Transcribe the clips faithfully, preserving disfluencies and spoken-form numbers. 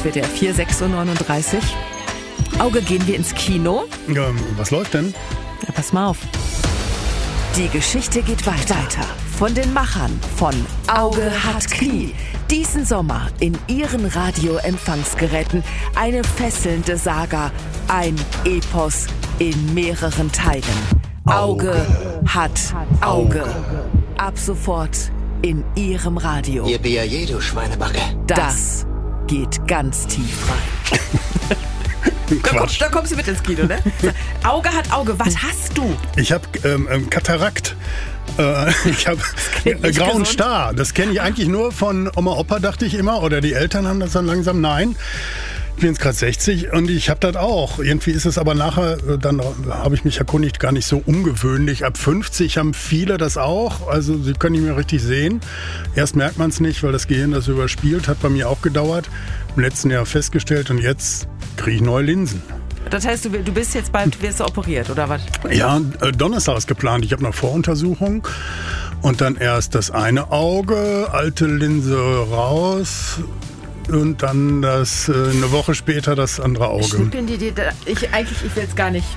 S W D R vier, sechs Uhr neununddreißig. Auge, gehen wir ins Kino? Ja, was läuft denn? Ja, pass mal auf. Die Geschichte geht weiter. Von den Machern von Auge hat Knie. Diesen Sommer in ihren Radioempfangsgeräten eine fesselnde Saga. Ein Epos in mehreren Teilen. Auge hat Auge. Ab sofort in ihrem Radio. Ihr B A J, du Schweinebacke. Das geht ganz tief rein. Da, komm, da kommst du mit ins Kino, ne? Auge hat Auge, was hast du? Ich habe ähm, ähm, Katarakt. Äh, ich habe äh, grauen gesund. Star. Das kenne ich eigentlich nur von Oma, Opa, dachte ich immer. Oder die Eltern haben das dann langsam. Nein, ich bin jetzt gerade sechzig und ich habe das auch. Irgendwie ist es aber nachher, dann habe ich mich erkundigt, gar nicht so ungewöhnlich. Ab fünfzig haben viele das auch. Also sie können nicht mehr richtig sehen. Erst merkt man es nicht, weil das Gehirn das überspielt. Hat bei mir auch gedauert. Im letzten Jahr festgestellt und jetzt kriege ich neue Linsen. Das heißt, du, du bist jetzt bald, wirst du operiert, oder was? Ja, äh, Donnerstag ist geplant. Ich habe noch Voruntersuchung. Und dann erst das eine Auge, alte Linse raus. Und dann das, äh, eine Woche später das andere Auge. Schnippeln die dir da, ich, eigentlich, ich will es gar nicht.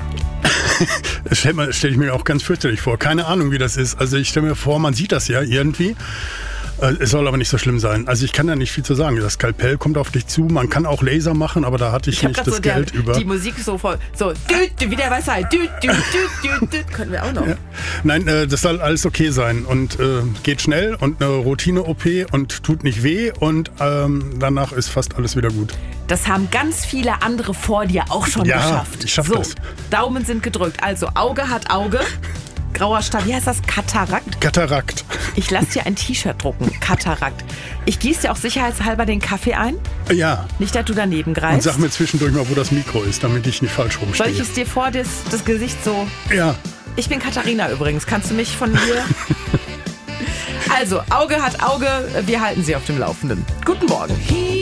Das stelle stell ich mir auch ganz fürchterlich vor. Keine Ahnung, wie das ist. Also ich stelle mir vor, man sieht das ja irgendwie. Es soll aber nicht so schlimm sein. Also ich kann da nicht viel zu sagen. Das Skalpell kommt auf dich zu. Man kann auch Laser machen, aber da hatte ich, Ich nicht hab das grad so Geld der, über. die Musik so voll, so, düt, düt, wie der Weisheit, düt, düt, düt, düt, düt, können wir auch noch. Ja. Nein, äh, das soll alles okay sein und äh, geht schnell und eine Routine-O P und tut nicht weh und ähm, danach ist fast alles wieder gut. Das haben ganz viele andere vor dir auch schon Ja, geschafft. ich schaff so, das. Daumen sind gedrückt. Also Auge hat Auge. Grauer Star, wie heißt das? Katarakt? Katarakt. Ich lasse dir ein T-Shirt drucken. Katarakt. Ich gieße dir auch sicherheitshalber den Kaffee ein. Ja. Nicht, dass du daneben Und greifst. sag mir zwischendurch mal, wo das Mikro ist, damit ich nicht falsch Soll rumstehe. ich es dir vor das, das Gesicht so... Ja. Ich bin Katharina übrigens. Kannst du mich von hier... Also, Auge hat Auge. Wir halten Sie auf dem Laufenden. Guten Morgen.